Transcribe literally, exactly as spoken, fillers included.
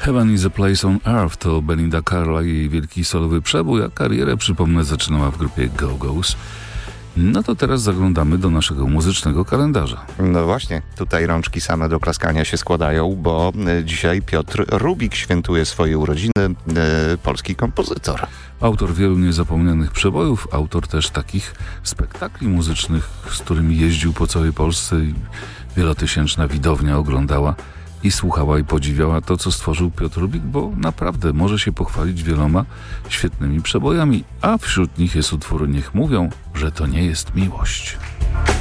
Heaven is a Place on Earth to Belinda Carlisle i jej wielki solowy przebój, a karierę, przypomnę, zaczynała w grupie Go-Go's. No to teraz zaglądamy do naszego muzycznego kalendarza. No właśnie, tutaj rączki same do klaskania się składają, bo dzisiaj Piotr Rubik świętuje swoje urodziny, e, polski kompozytor. Autor wielu niezapomnianych przebojów, autor też takich spektakli muzycznych, z którymi jeździł po całej Polsce i wielotysięczna widownia oglądała i słuchała i podziwiała to, co stworzył Piotr Rubik, bo naprawdę może się pochwalić wieloma świetnymi przebojami, a wśród nich jest utwór Niech mówią, że to nie jest miłość.